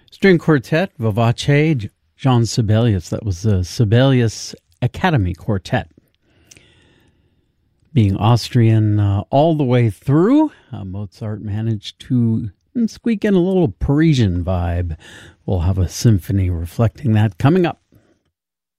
String Quartet, Vivace, Jean Sibelius. That was the Sibelius Academy Quartet. Being Austrian all the way through, Mozart managed to squeak in a little Parisian vibe. We'll have a symphony reflecting that coming up.